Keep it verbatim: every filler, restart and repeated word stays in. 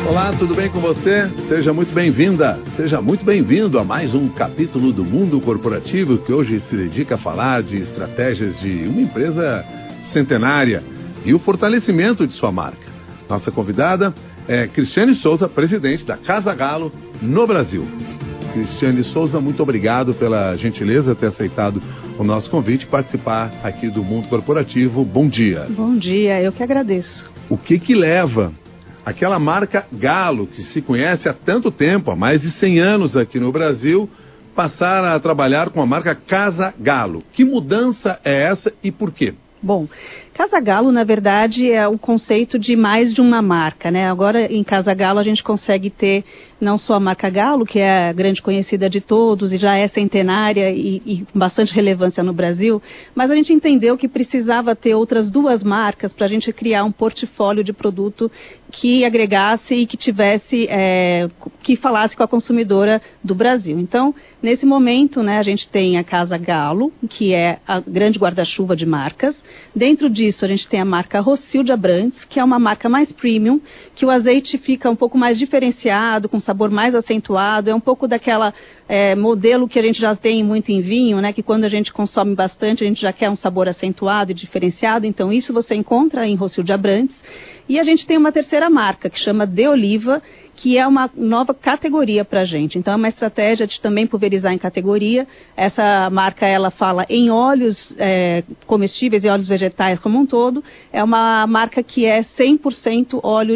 Olá, tudo bem com você? Seja muito bem-vinda, seja muito bem-vindo a mais um capítulo do Mundo Corporativo, que hoje se dedica a falar de estratégias de uma empresa centenária e o fortalecimento de sua marca. Nossa convidada é Cristiane Souza, presidente da Casa Galo no Brasil. Cristiane Souza, muito obrigado pela gentileza de ter aceitado o nosso convite e participar aqui do Mundo Corporativo. Bom dia. Bom dia, eu que agradeço. O que que leva aquela marca Galo, que se conhece há tanto tempo, há mais de cem anos aqui no Brasil, passar a trabalhar com a marca Casa Galo? Que mudança é essa e por quê? Bom, Casa Galo, na verdade, é o conceito de mais de uma marca, né? Agora, em Casa Galo, a gente consegue ter não só a marca Galo, que é a grande conhecida de todos e já é centenária e, e com bastante relevância no Brasil, mas a gente entendeu que precisava ter outras duas marcas para a gente criar um portfólio de produto que agregasse e que tivesse, é, que falasse com a consumidora do Brasil. Então, nesse momento, né, a gente tem a Casa Galo, que é a grande guarda-chuva de marcas. Dentro disso, a gente tem a marca Rossil Abrantes, que é uma marca mais premium, que o azeite fica um pouco mais diferenciado, com sabor mais acentuado, é um pouco daquela é, modelo que a gente já tem muito em vinho, né, que quando a gente consome bastante, a gente já quer um sabor acentuado e diferenciado, então isso você encontra em Rossil Abrantes. E a gente tem uma terceira marca, que chama De Oliva, que é uma nova categoria para a gente. Então, é uma estratégia de também pulverizar em categoria. Essa marca, ela fala em óleos é, comestíveis e óleos vegetais como um todo. É uma marca que é cem por cento óleo